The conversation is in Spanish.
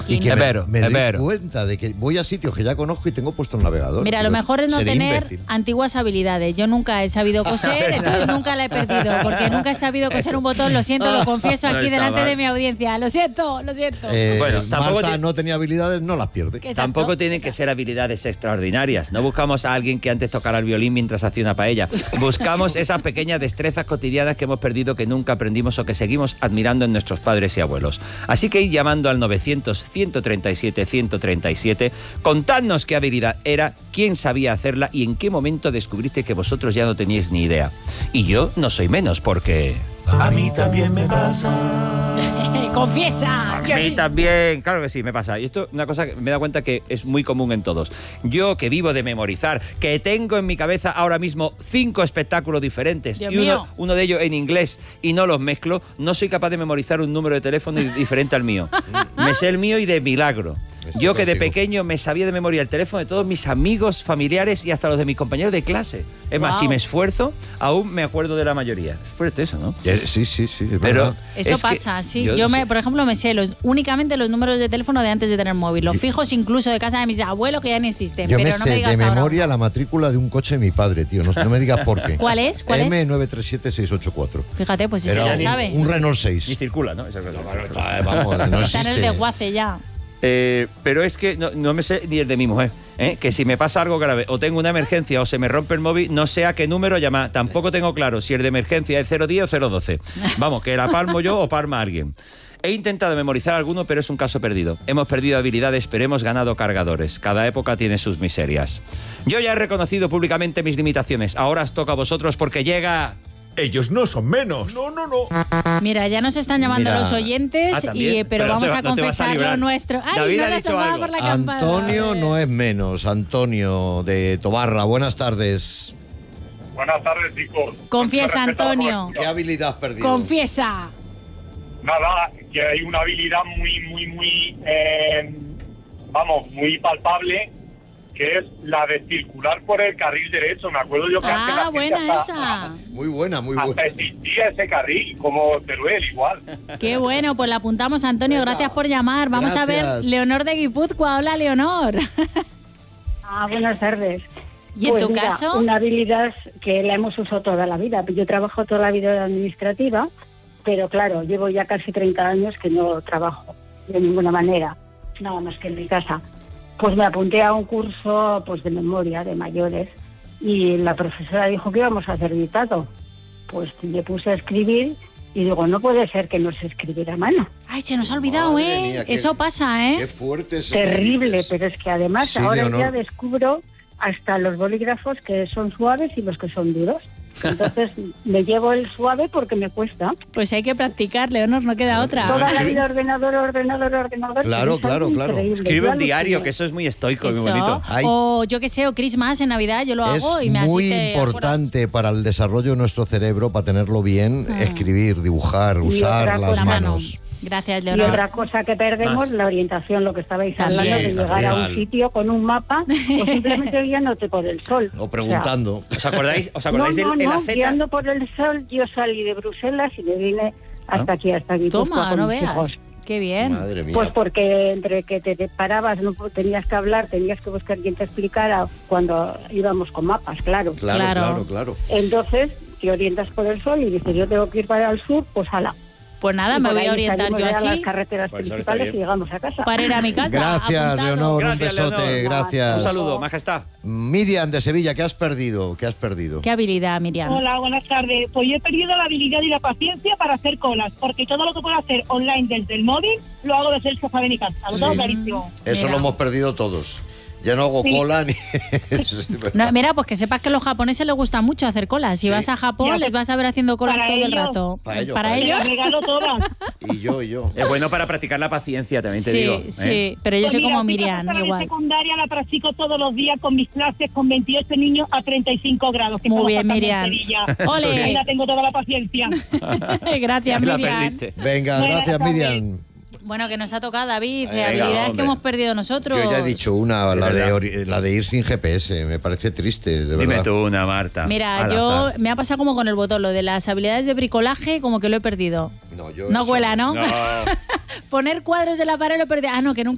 Pekín. Y que Espero, me doy espero. cuenta de que voy a sitios que ya conozco y tengo puesto el navegador. Mira, lo Entonces, mejor es no sería tener imbécil. antiguas habilidades. Yo nunca he sabido coser, entonces nunca la he perdido, porque nunca he sabido coser un botón. Lo siento, lo confieso No aquí está delante mal. de mi audiencia. Lo siento, lo siento. Bueno, tampoco Marta ti- no tenía habilidades, no las pierde. Exacto. Tampoco tienen que ser habilidades extraordinarias. No buscamos a alguien que antes tocara el violín mientras hacía una paella. Buscamos esas pequeñas destrezas cotidianas que hemos perdido, que nunca aprendimos o que seguimos admirando en nuestros padres y abuelos. Así que ir llamando al 900-137-137, contadnos qué habilidad era, quién sabía hacerla y en qué momento descubriste que vosotros ya no teníais ni idea. Y yo no soy menos, porque... A mí también me pasa. ¡Confiesa! A mí también, claro que sí, me pasa. Y esto es una cosa que me he dado cuenta que es muy común en todos. Yo, que vivo de memorizar, que tengo en mi cabeza ahora mismo 5 espectáculos diferentes, Dios y mío. uno de ellos en inglés, y no los mezclo, no soy capaz de memorizar un número de teléfono diferente al mío. Me sé el mío y de milagro. Estoy Yo, que de contigo. pequeño me sabía de memoria el teléfono de todos mis amigos, familiares y hasta los de mis compañeros de clase. Es más, Guau. si me esfuerzo, aún me acuerdo de la mayoría. Es fuerte eso, ¿no? Sí, es Pero verdad. Eso es que pasa, sí. yo Yo, no sé. por ejemplo, me sé únicamente los números de teléfono de antes de tener móvil. Los fijos incluso de casa de mis abuelos que ya no existen. Yo pero me no sé me digas de ahora. memoria la matrícula de un coche de mi padre, tío. No me digas por qué. ¿Cuál es? ¿Cuál es? M937684. Fíjate, pues Era eso ya un, sabe. un Renault Y 6. circula, ¿no? Esa cosa. Vamos, no Está en existe. el desguace ya. Pero es que no me sé ni el de mi mujer. Que si me pasa algo grave o tengo una emergencia o se me rompe el móvil, no sé a qué número llamar. Tampoco tengo claro si el de emergencia es 010 o 012. Vamos, que la palmo yo o palma alguien. He intentado memorizar alguno, pero es un caso perdido. Hemos perdido habilidades, pero hemos ganado cargadores. Cada época tiene sus miserias. Yo ya he reconocido públicamente mis limitaciones. Ahora os toca a vosotros porque llega... Ellos no son menos. No. Mira, ya nos están llamando Mira. los oyentes, también. pero Pero vamos a no te vas a confesar lo librar. nuestro. ¡Ay, David no ha le dicho asomaba algo. por la campana! Antonio no es menos. Antonio de Tobarra. Buenas tardes. Buenas tardes, chicos. Confiesa, Con respeto a la Antonio. cobertura. ¿Qué habilidad has perdido? ¡Confiesa! Nada, que hay una habilidad muy muy palpable, que es la de circular por el carril derecho. Me acuerdo yo que antes la Ah, gente buena hasta- esa. Muy buena, muy Hasta buena. existía ese carril, como Teruel, igual. Qué bueno, pues la apuntamos, Antonio. Venga. Gracias por llamar. Vamos a ver, Gracias. Leonor de Guipúzcoa. Hola, Leonor. Buenas tardes. ¿Y en Pues tu mira, caso? una habilidad que la hemos usado toda la vida. Yo trabajo toda la vida de administrativa, pero claro, llevo ya casi 30 años que no trabajo de ninguna manera, nada más que en mi casa. Pues me apunté a un curso pues de memoria de mayores y la profesora dijo que íbamos a hacer dictado. Pues me puse a escribir y digo, no puede ser que no se escribiera a mano. Ay, se nos ha olvidado, Madre ¿eh? mía, qué- Eso pasa, Qué ¿eh? fuerte es. Terrible, pero es que además Sí, ahora Leonor. ya descubro hasta los bolígrafos que son suaves y los que son duros. Entonces me llevo el suave porque me cuesta. Pues hay que practicar, Leonor, no queda otra. Toda la vida ordenador. Claro, Es algo claro. increíble. Escribe Yo un diario, aluciné. que eso es muy estoico y muy Eso. bonito. Ay. O yo qué sé, o Christmas en Navidad, yo lo Es hago y me así muy te importante para el desarrollo de nuestro cerebro, para tenerlo bien, escribir, dibujar, usar otra las cosa, manos. Gracias, Y Leonor. otra cosa que perdemos, Más. la orientación, lo que estabais También. hablando, de llegar a Total. un sitio con un mapa o simplemente guiándote por el sol. O preguntando. ¿Os acordáis No, del el aceta? guiando por el sol, yo salí de Bruselas y me vine hasta aquí, hasta Guipúzcoa Toma, con no mis veas. hijos. Qué bien. Madre mía. Pues porque entre que te parabas, no tenías que hablar, tenías que buscar quien te explicara cuando íbamos con mapas, claro. Claro. Entonces te orientas por el sol y dices, yo tengo que ir para el sur, pues ala. Pues nada, Y me por voy a ahí orientar salimos yo ya a las así carreteras Pues eso está principales y bien. llegamos a casa. para ir a mi casa. Gracias, apuntado. Leonor. Un Gracias, besote. Leonor. Gracias. Un saludo, majestad. Miriam de Sevilla, ¿qué has perdido? ¿Qué has perdido? Qué habilidad, Miriam. Hola, buenas tardes. Pues yo he perdido la habilidad y la paciencia para hacer colas, porque todo lo que puedo hacer online desde el móvil lo hago desde el sofá de mi casa. Lo tengo Sí. clarísimo. Eso Mira. lo hemos perdido todos. Ya no hago Sí. cola ni... Eso es verdad. No, mira, pues que sepas que a los japoneses les gusta mucho hacer colas. Si Sí. vas a Japón, Ya, les vas a ver haciendo colas para todo el ellos. rato. Para ellos, Para para Me ellos. las regalo todas. Y yo. Es bueno para practicar la paciencia, también te Sí, digo. sí, pero yo Pues soy mira, como fíjate, Miriam, hasta la igual. secundaria la practico todos los días con mis clases con 28 niños a 35 grados. Que Muy estamos bien, pasando en Miriam. Sevilla. Ole. Ahí la tengo toda la paciencia. Gracias, La Miriam. perdiste. Venga, Buenas gracias, tardes. Miriam. Bueno, que nos ha tocado, David. Venga, habilidades que hombre. hemos perdido nosotros. Yo ya he dicho una, la verdad. la de ir sin GPS. Me parece triste, de Dime verdad. tú una, Marta. Mira, Al yo azar. me ha pasado como con el botón, lo de las habilidades de bricolaje, como que lo he perdido. No, yo No eso cuela, ¿no? No. Poner cuadros de la pared lo he perdido. Ah, no, que nunca